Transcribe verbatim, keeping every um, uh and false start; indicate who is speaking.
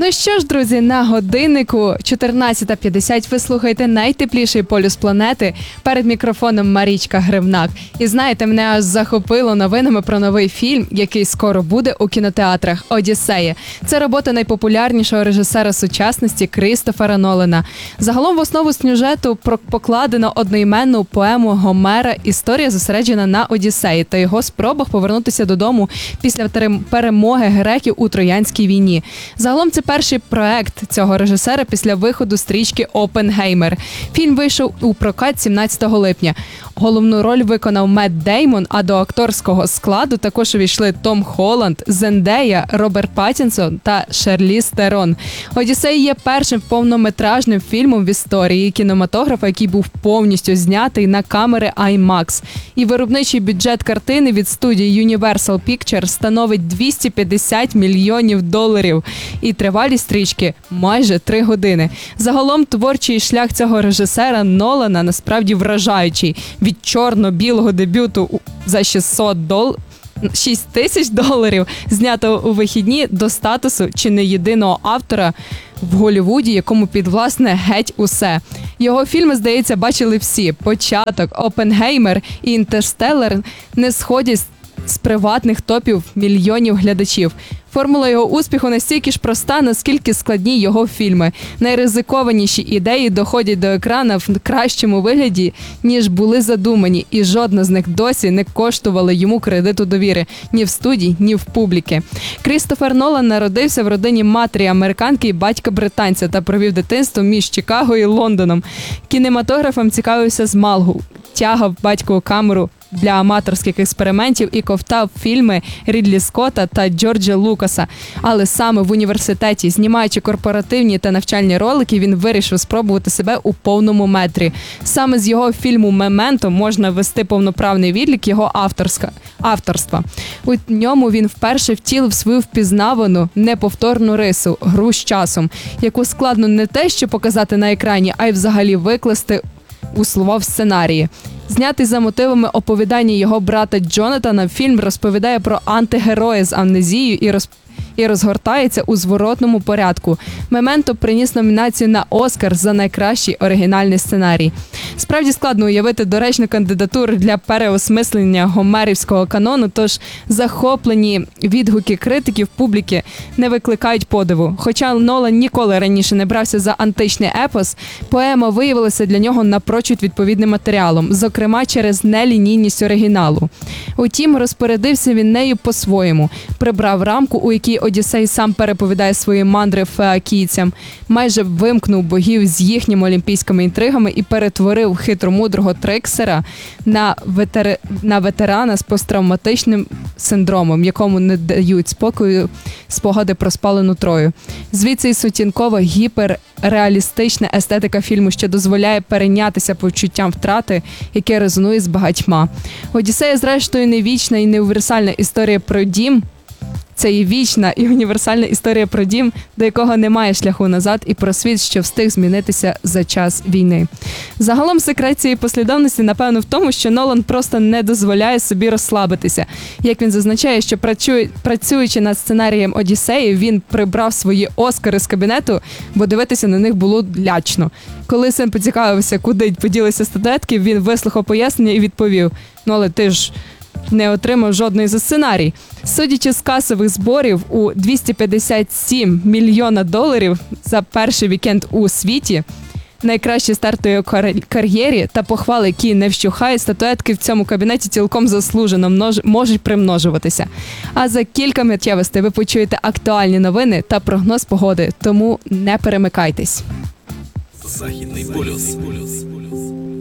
Speaker 1: Ну що ж, друзі, на годиннику чотирнадцята п'ятдесят ви слухаєте найтепліший полюс планети. Перед мікрофоном Марічка Гривнак. І знаєте, мене аж захопило новинами про новий фільм, який скоро буде у кінотеатрах «Одіссея». Це робота найпопулярнішого режисера сучасності Крістофера Нолана. Загалом в основу сюжету покладено одноіменну поему Гомера. Історія зосереджена на Одіссеї та його спробах повернутися додому після перемоги греків у Троянській війні. Загалом це перший проект цього режисера після виходу стрічки «Опенгеймер». Фільм вийшов у прокат сімнадцятого липня. Головну роль виконав Метт Деймон, а до акторського складу також увійшли Том Холланд, Зендея, Роберт Паттінсон та Шарліз Терон. «Одіссей» є першим повнометражним фільмом в історії кінематографа, який був повністю знятий на камери IMAX. І виробничий бюджет картини від студії Universal Pictures становить двісті п'ятдесят мільйонів доларів. І тривалість стрічки майже три години. Загалом творчий шлях цього режисера Нолана насправді вражаючий. Від чорно-білого дебюту за шістсот доларів, шість тисяч доларів, знятого у вихідні, до статусу чи не єдиного автора в Голлівуді, якому підвласне геть усе. Його фільми, здається, бачили всі. «Початок», «Опенгеймер» і «Інтерстеллар» не сходять з приватних топів мільйонів глядачів. Формула його успіху настільки ж проста, наскільки складні його фільми. Найризикованіші ідеї доходять до екрана в кращому вигляді, ніж були задумані, і жодна з них досі не коштувала йому кредиту довіри ні в студії, ні в публіки. Крістофер Нолан народився в родині матері-американки і батька-британця та провів дитинство між Чикаго і Лондоном. Кінематографом цікавився з малку, тягав батькову камеру для аматорських експериментів і ковтав фільми Рідлі Скотта та Джорджа Лукаса. Але саме в університеті, знімаючи корпоративні та навчальні ролики, він вирішив спробувати себе у повному метрі. Саме з його фільму «Мементо» можна ввести повноправний відлік його авторська, авторства. У ньому він вперше втілив свою впізнавану, неповторну рису – гру з часом, яку складно не те, що показати на екрані, а й взагалі викласти у слова в сценарії. Знятий за мотивами оповідання його брата Джонатана, фільм розповідає про антигероя з амнезією і роз... і розгортається у зворотному порядку. «Мементо» приніс номінацію на «Оскар» за найкращий оригінальний сценарій. Справді складно уявити доречну кандидатуру для переосмислення гомерівського канону, тож захоплені відгуки критиків публіки не викликають подиву. Хоча Нолан ніколи раніше не брався за античний епос, поема виявилася для нього напрочуд відповідним матеріалом, зокрема через нелінійність оригіналу. Утім, розпорядився він нею по-своєму, прибрав рамку, у якій Одіссей сам переповідає свої мандри феакійцям, майже вимкнув богів з їхніми олімпійськими інтригами і перетворив хитромудрого Триксера на, ветер... на ветерана з посттравматичним синдромом, якому не дають спокою спогади про спалену Трою. Звідси й сутінкова гіперреалістична естетика фільму, що дозволяє перейнятися почуттям втрати, яке резонує з багатьма. Одіссея, зрештою, не вічна і не універсальна історія про дім. Це і вічна і універсальна історія про дім, до якого немає шляху назад, і про світ, що встиг змінитися за час війни. Загалом секрет цієї послідовності, напевно, в тому, що Нолан просто не дозволяє собі розслабитися. Як він зазначає, що працює, працюючи над сценарієм «Одіссеї», він прибрав свої «Оскари» з кабінету, бо дивитися на них було лячно. Коли син поцікавився, куди поділися статуетки, він вислухав пояснення і відповів: «Ну, але ти ж не отримав жодної за сценарій». Судячи з касових зборів у двісті п'ятдесят сім мільйона доларів за перший вікенд у світі, найкращий старт у його кар'єрі та похвали, які не вщухають, статуетки в цьому кабінеті цілком заслужено множ... можуть примножуватися. А за кілька миттєвостей ви почуєте актуальні новини та прогноз погоди, тому не перемикайтесь.
Speaker 2: Західний полюс.